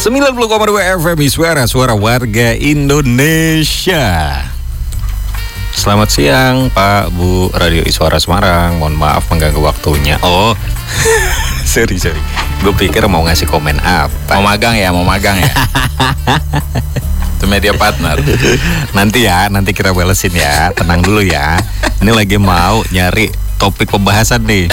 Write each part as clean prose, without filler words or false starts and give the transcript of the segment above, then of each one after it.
90,2 FM suara warga Indonesia. Selamat siang Pak, Bu, Radio Iswara Semarang. Mohon maaf mengganggu waktunya. Oh, sorry. Gue pikir mau ngasih komen apa. Mau magang ya. Itu media partner. Nanti kita balesin ya. Tenang dulu ya. Ini lagi mau nyari topik pembahasan nih.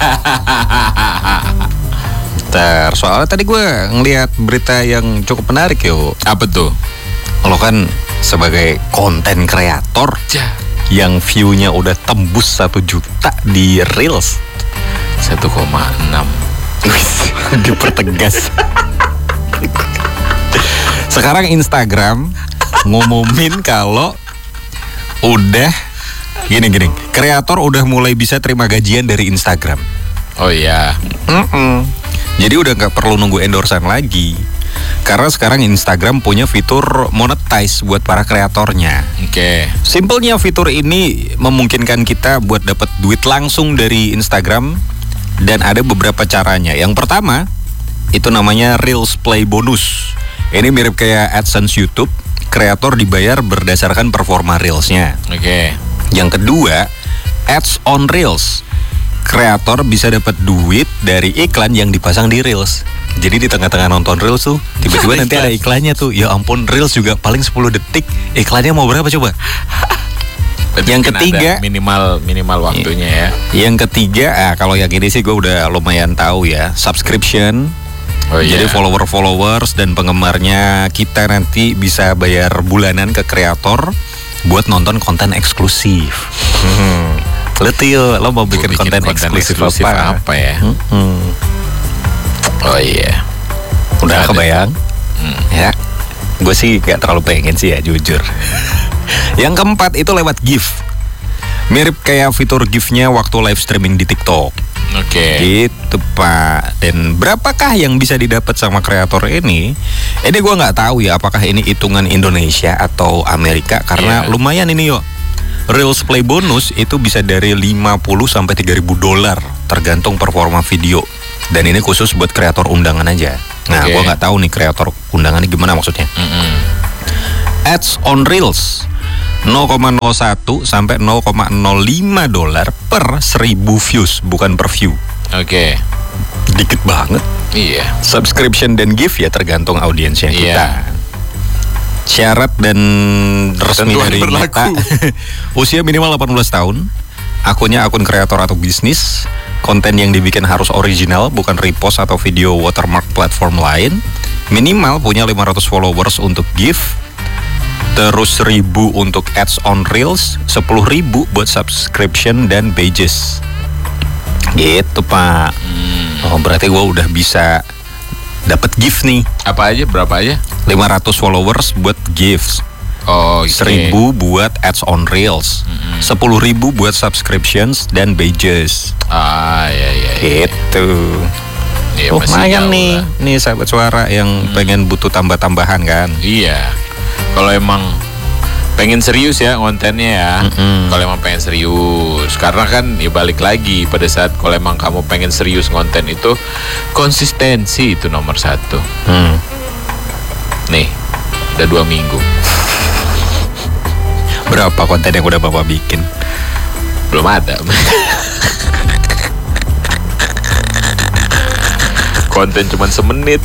Bentar, soalnya tadi gue ngeliat berita yang cukup menarik yo. Apa tuh? Lo kan sebagai konten kreator yang view-nya udah tembus 1 juta di Reels 1,6. Dipertegas. Sekarang Instagram ngumumin kalau udah gini, kreator udah mulai bisa terima gajian dari Instagram. Oh iya. Jadi udah nggak perlu nunggu endorsan lagi. Karena sekarang Instagram punya fitur monetize buat para kreatornya. Oke. Simpelnya fitur ini memungkinkan kita buat dapat duit langsung dari Instagram. Dan ada beberapa caranya. Yang pertama, itu namanya Reels Play Bonus. Ini mirip kayak AdSense YouTube. Kreator dibayar berdasarkan performa Reelsnya. Oke. Yang kedua, Ads on Reels. Kreator bisa dapat duit dari iklan yang dipasang di Reels. Jadi di tengah-tengah nonton Reels tuh tiba-tiba nanti ada iklannya tuh. Ya ampun, Reels juga paling 10 detik. Iklannya mau berapa coba? Yang ketiga, minimal waktunya ya. Yang ketiga, kalau yang ini sih gue udah lumayan tahu ya, subscription. Oh, iya. Jadi followers dan penggemarnya kita nanti bisa bayar bulanan ke kreator buat nonton konten eksklusif. Lo mau bikin konten eksklusif apa ya? Oh iya. Udah kebayang? Ya. Gue sih gak terlalu pengen sih ya, jujur. Yang keempat itu lewat GIF. Mirip kayak fitur GIF-nya waktu live streaming di TikTok. Oke. Gitu Pak. Dan berapakah yang bisa didapat sama kreator ini? Ini gue nggak tahu ya apakah ini hitungan Indonesia atau Amerika. Karena lumayan ini yo. Reels Play Bonus itu bisa dari 50 sampai 3.000 dolar tergantung performa video. Dan ini khusus buat kreator undangan aja. Nah, gue nggak tahu nih kreator undangan ini gimana maksudnya. Ads on Reels 0,01 sampai 0,05 dolar per 1.000 views, bukan per view. Oke. Dikit banget. Iya. Subscription dan gift ya tergantung audiensnya kita. Syarat dan resmi dari Meta. Usia minimal 18 tahun. Akunnya akun kreator atau bisnis. Konten yang dibikin harus original, bukan repost atau video watermark platform lain. Minimal punya 500 followers untuk gift. Terus 1.000 untuk ads on Reels, 10.000 buat subscription dan pages. Gitu Pak. Oh, berarti gue udah bisa dapat gift nih. Apa aja? Berapa aja? 500 followers buat gifts. Oh, 1.000 buat ads on Reels, 10.000 buat subscriptions dan pages. Iya. Gitu. Ya, lumayan nih sahabat suara yang pengen butuh tambah-tambahan kan. Iya. Kalau emang pengen serius ya kontennya ya. Kalau emang pengen serius, karena kan ya balik lagi pada saat kalau emang kamu pengen serius konten itu, konsistensi itu nomor 1. Nih, udah 2 minggu. Berapa konten yang udah Bapak bikin? Belum ada. Konten cuman semenit.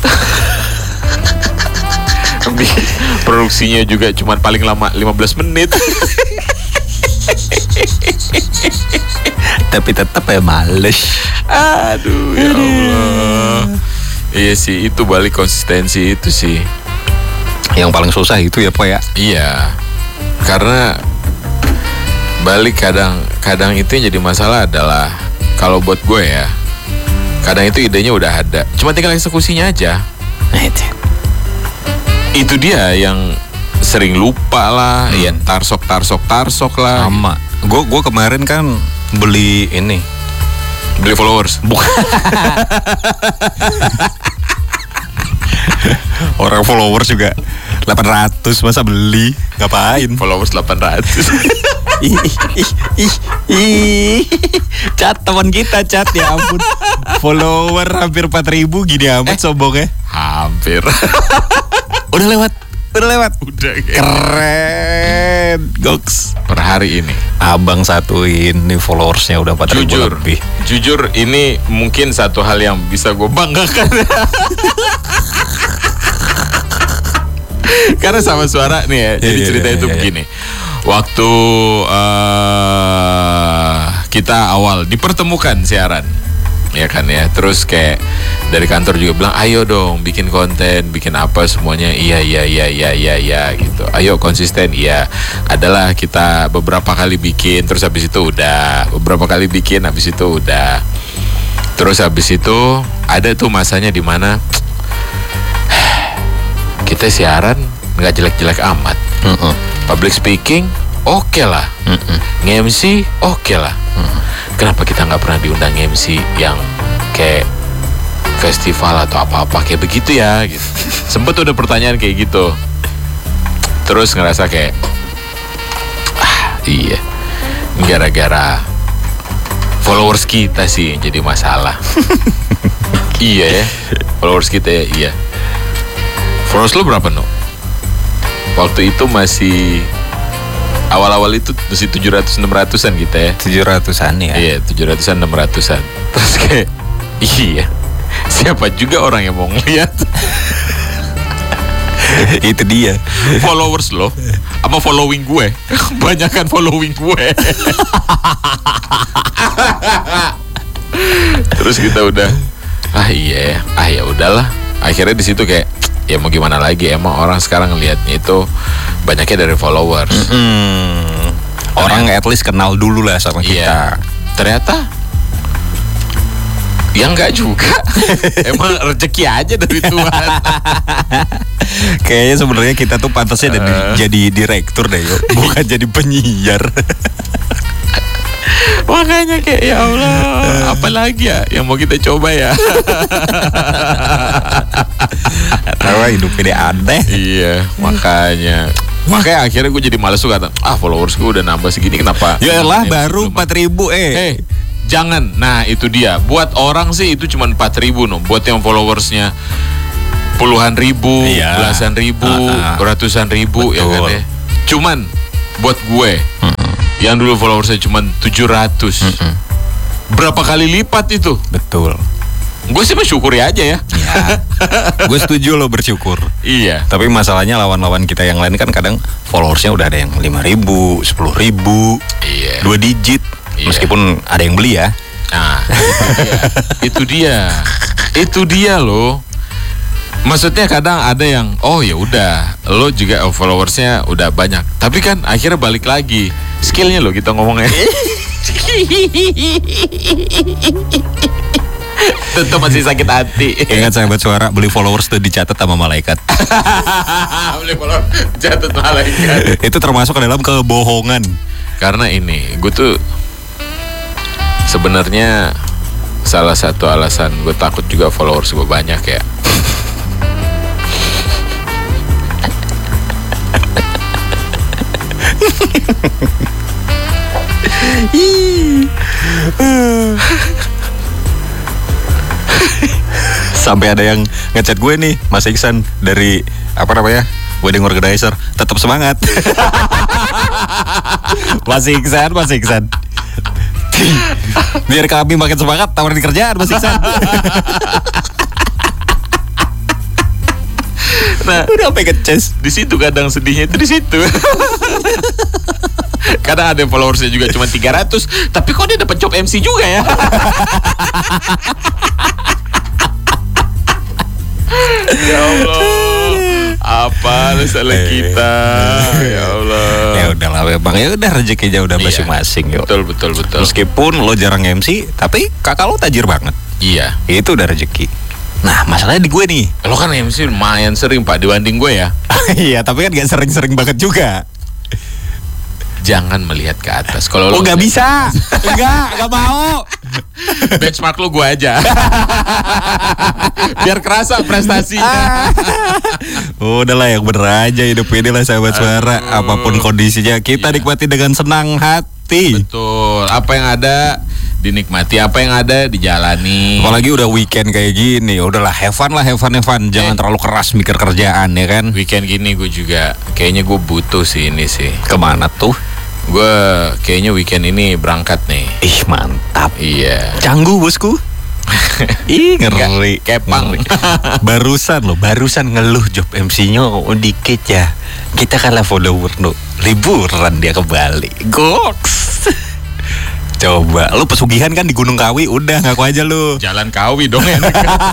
Produksinya juga cuman paling lama 15 menit. Tapi tetap ya males. Aduh ya Allah. Iya sih, itu balik konsistensi itu sih. Yang paling susah itu ya Pak ya. Iya. Karena balik kadang itu yang jadi masalah adalah kalau buat gue ya, kadang itu idenya udah ada, cuma tinggal eksekusinya aja. Itu dia yang sering lupa lah, ya tarsok lah. Sama. Gue kemarin kan beli followers. Bukan. Orang followers juga 800, masa beli? Ngapain? Followers 800. Cat teman kita, Cat, ya ampun. Follower hampir 4.000 gini amat sombongnya. hampir. Udah lewat. Udah Keren. Goks. Per hari ini Abang satuin nih followersnya udah 4.000 lebih. Jujur ini mungkin satu hal yang bisa gue banggakan. Karena sama suara nih ya. Jadi ceritanya itu begini. Waktu kita awal dipertemukan siaran, ya kan ya. Terus kayak dari kantor juga bilang, ayo dong bikin konten, bikin apa semuanya. Iya gitu. Ayo konsisten. Iya. Adalah kita beberapa kali bikin, terus habis itu udah. Beberapa kali bikin, habis itu udah. Terus habis itu ada tuh masanya di mana kita siaran nggak jelek-jelek amat. Public speaking oke lah. Nge-MC oke lah. Kenapa kita nggak pernah diundang MC yang kayak festival atau apa-apa kayak begitu ya gitu. Sempet udah pertanyaan kayak gitu. Terus ngerasa kayak iya, gara-gara followers kita sih yang jadi masalah. Iya ya, followers kita ya, iya. Followers lu berapa, No? Waktu itu masih awal-awal itu masih 700-600an kita ya. 700-an ya. Iya, 700-an 600-an. Terus kayak iya. Siapa juga orang yang mau ngeliat. Itu dia. Followers lo sama following gue. Banyakan following gue. Terus kita udah ya udahlah. Akhirnya di situ kayak ya mau gimana lagi, emang orang sekarang ngelihatnya itu banyaknya dari followers. Orang at least kenal dulu lah sama kita. Ternyata ya enggak juga. Emang rezeki aja dari Tuhan. Kayaknya sebenarnya kita tuh pantasnya jadi direktur deh, yuk. Bukan jadi penyiar. Makanya kayak ya Allah, apa lagi ya yang mau kita coba ya? Tahu hidup ini aneh. Iya, makanya akhirnya gue jadi males tuh kata, followers gue udah nambah segini kenapa? Ya lah baru 4.000 jangan. Nah itu dia. Buat orang sih itu cuma 4.000 no. Buat yang followersnya puluhan ribu, belasan ribu, ratusan ribu. Betul. Ya kan ya. Cuman buat gue yang dulu followersnya cuma 700, berapa kali lipat itu? Betul. Gue sih bersyukuri aja ya. Gue setuju lo bersyukur. Iya. Tapi masalahnya lawan-lawan kita yang lain kan kadang followersnya udah ada yang 5.000, 10.000, iya. 2 digit. Iya. Meskipun ada yang beli ya. Nah, itu dia loh. Maksudnya kadang ada yang ya udah, lo juga followersnya udah banyak. Tapi kan akhirnya balik lagi skillnya lo kita ngomongnya. Tentu masih sakit hati. Ingat sahabat suara, beli followers tuh dicatat sama malaikat. Beli followers dicatat malaikat. Itu termasuk ke dalam kebohongan. Karena ini, gue tuh sebenarnya salah satu alasan gue takut juga followers gue banyak ya. Sampai ada yang ngechat gue nih, Mas Iksan dari wedding organizer, tetap semangat. Mas Iksan. Biar kami makin semangat tawarin kerjaan, Mas Iksan. Nah, udah sampai ngeces. Di situ kadang sedihnya itu di situ. Kadang ada followersnya juga cuma 300, tapi kok dia dapat job MC juga ya? Ya Allah, apa salah kita? Ya Allah. Ya udahlah, memang ya udah rezekinya udah masing-masing yuk. Betul. Meskipun lo jarang MC, tapi kakak lo tajir banget. Iya. Itu udah rezeki. Nah, masalahnya di gue nih. Lo kan MC lumayan sering Pak dibanding gue ya. Iya, tapi kan gak sering-sering banget juga. Jangan melihat ke atas. Kalau lo gak bisa. Gak mau. Benchmark lo gue aja. Biar kerasa prestasinya. Udahlah yang bener aja hidup ini lah sahabat suara. Apapun kondisinya kita nikmati dengan senang hati. Betul. Apa yang ada dinikmati apa yang ada, dijalani. Apalagi udah weekend kayak gini, udahlah have fun. Jangan terlalu keras mikir kerjaan ya kan. Weekend gini gue juga kayaknya gue butuh sih ini sih. Kemana tuh? Gue kayaknya weekend ini berangkat nih. Ih mantap. Iya. Canggu bosku. Ih ngeri. Kepang. Barusan ngeluh job MC-nya dikit ya. Kita kalah follower liburan dia ke Bali. Goks. Coba, lu pesugihan kan di Gunung Kawi, udah ngaku aja lu. Jalan Kawi dong ya.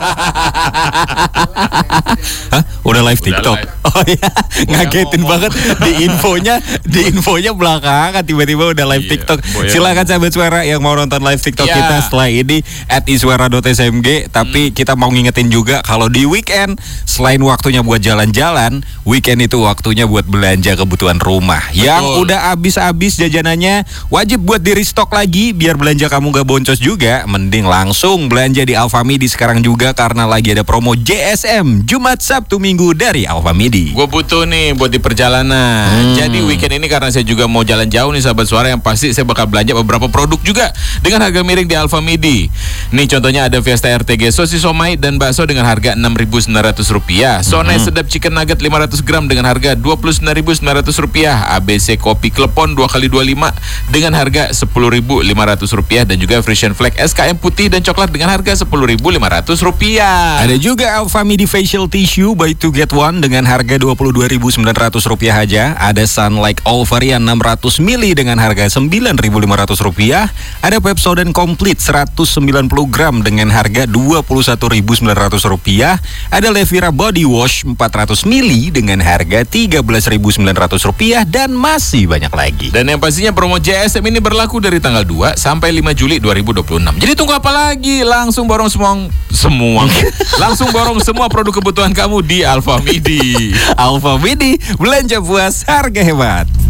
Hah? Udah live TikTok? Live. Oh iya, ngagetin banget di infonya belakangan tiba-tiba udah live TikTok. Silakan sahabat suara yang mau nonton live TikTok kita setelah ini @iswara.smg. Tapi kita mau ngingetin juga kalau di weekend selain waktunya buat jalan-jalan, weekend itu waktunya buat belanja kebutuhan rumah. Yang udah habis-habis jajanannya wajib buat di restock lagi biar belanja kamu gak boncos juga. Mending langsung belanja di Alfamidi sekarang juga karena lagi ada promo JSM Jumat Sabtu Minggu dari Alfamidi. Gue butuh nih buat di perjalanan. Jadi weekend ini karena saya juga mau jalan jauh nih sahabat suara, yang pasti saya bakal belanja beberapa produk juga dengan harga miring di Alfamidi. Nih contohnya ada Fiesta RTG sosis somai dan bakso dengan harga Rp6.900. Sonai sedap chicken nugget 500 gram dengan harga Rp29.900. ABC kopi klepon 2x25 dengan harga Rp10.500. Dan juga Frisian Flag SKM putih dan coklat dengan harga Rp10.500. Ada juga Alfamidi facial tissue buy 2 get 1 dengan harga Rp22.900 aja. Ada Sunlight All varian 600 ml dengan harga Rp9.500. Ada Pepsodent Complete 190 gram dengan harga Rp21.900. Ada Levira Body Wash 400 ml dengan harga Rp13.900 dan masih banyak lagi. Dan yang pastinya promo JSM ini berlaku dari tanggal 2 sampai 5 Juli 2026. Jadi tunggu apa lagi? Langsung borong langsung borong semua produk kebutuhan kamu di Alfamidi. Alfamidi, belanja puas, harga hebat.